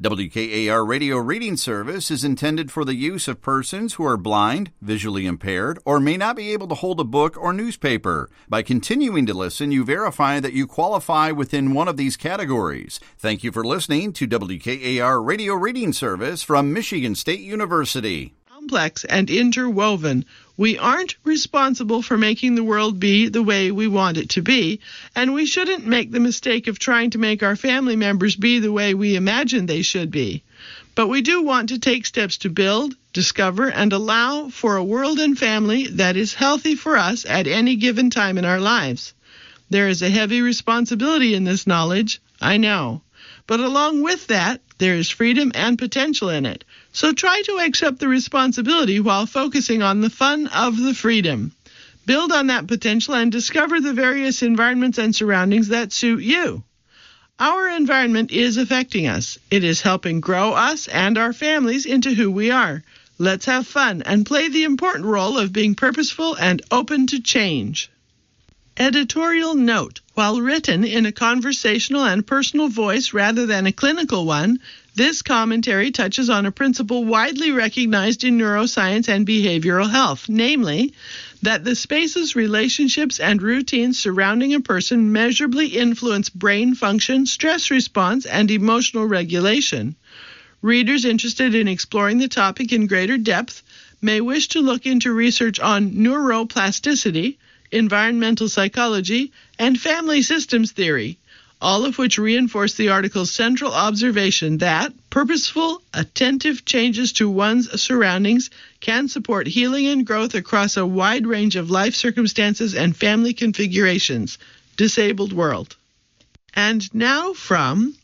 WKAR Radio Reading Service is intended for the use of persons who are blind, visually impaired, or may not be able to hold a book or newspaper. By continuing to listen, you verify that you qualify within one of these categories. Thank you for listening to WKAR Radio Reading Service from Michigan State University. Complex and interwoven. We aren't responsible for making the world be the way we want it to be, and we shouldn't make the mistake of trying to make our family members be the way we imagine they should be. But we do want to take steps to build, discover, and allow for a world and family that is healthy for us at any given time in our lives. There is a heavy responsibility in this knowledge, I know. But along with that, there is freedom and potential in it. So try to accept the responsibility while focusing on the fun of the freedom. Build on that potential and discover the various environments and surroundings that suit you. Our environment is affecting us. It is helping grow us and our families into who we are. Let's have fun and play the important role of being purposeful and open to change. Editorial note: while written in a conversational and personal voice rather than a clinical one, this commentary touches on a principle widely recognized in neuroscience and behavioral health, namely, that the spaces, relationships, and routines surrounding a person measurably influence brain function, stress response, and emotional regulation. Readers interested in exploring the topic in greater depth may wish to look into research on neuroplasticity, environmental psychology, and family systems theory, all of which reinforce the article's central observation that purposeful, attentive changes to one's surroundings can support healing and growth across a wide range of life circumstances and family configurations. Disabled World. And now from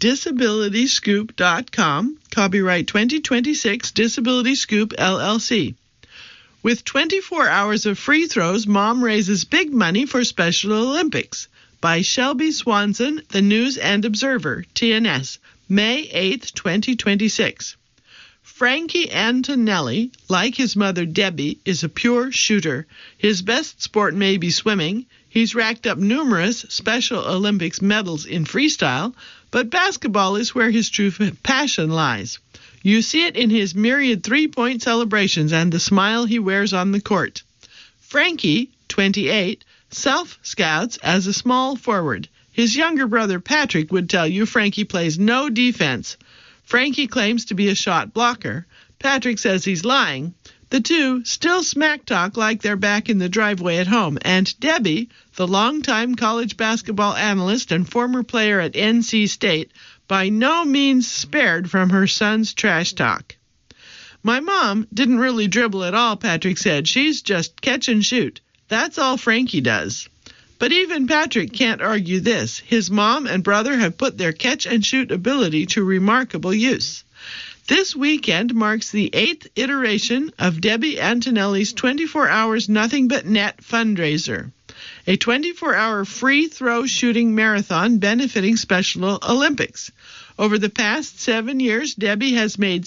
DisabilityScoop.com, copyright 2026, Disability Scoop, LLC. With 24 hours of free throws, Mom raises big money for Special Olympics. By Shelby Swanson, The News and Observer, TNS, May 8, 2026. Frankie Antonelli, like his mother Debbie, is a pure shooter. His best sport may be swimming. He's racked up numerous Special Olympics medals in freestyle, but basketball is where his true passion lies. You see it in his myriad three-point celebrations and the smile he wears on the court. Frankie, 28, self-scouts as a small forward. His younger brother Patrick would tell you Frankie plays no defense. Frankie claims to be a shot blocker. Patrick says he's lying. The two still smack talk like they're back in the driveway at home. And Debbie, the longtime college basketball analyst and former player at NC State, by no means spared from her son's trash talk. My mom didn't really dribble at all, Patrick said. She's just catch and shoot. That's all Frankie does. But even Patrick can't argue this. His mom and brother have put their catch and shoot ability to remarkable use. This weekend marks the 8th iteration of Debbie Antonelli's 24 Hours Nothing But Net fundraiser, a 24-hour free throw shooting marathon benefiting Special Olympics. Over the past 7 years, Debbie has made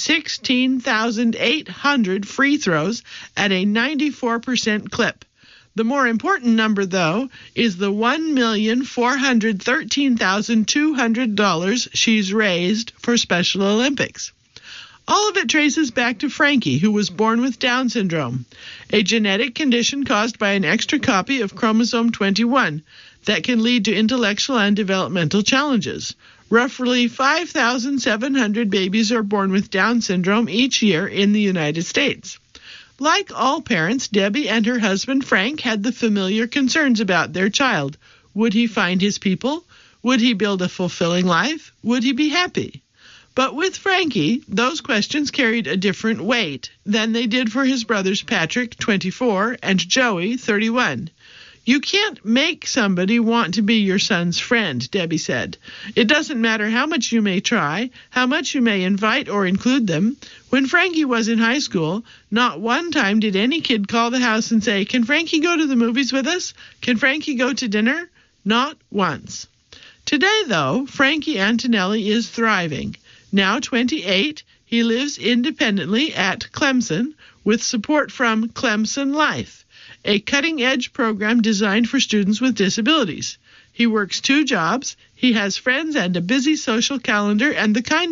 16,800 free throws at a 94% clip. The more important number, though, is the $1,413,200 she's raised for Special Olympics. All of it traces back to Frankie, who was born with Down syndrome, a genetic condition caused by an extra copy of chromosome 21 that can lead to intellectual and developmental challenges. Roughly 5,700 babies are born with Down syndrome each year in the United States. Like all parents, Debbie and her husband Frank had the familiar concerns about their child. Would he find his people? Would he build a fulfilling life? Would he be happy? But with Frankie, those questions carried a different weight than they did for his brothers Patrick, 24, and Joey, 31. You can't make somebody want to be your son's friend, Debbie said. It doesn't matter how much you may try, how much you may invite or include them. When Frankie was in high school, not one time did any kid call the house and say, "Can Frankie go to the movies with us? Can Frankie go to dinner?" Not once. Today, though, Frankie Antonelli is thriving. Now 28, he lives independently at Clemson with support from Clemson Life, a cutting-edge program designed for students with disabilities. He works 2 jobs, he has friends and a busy social calendar, and the kind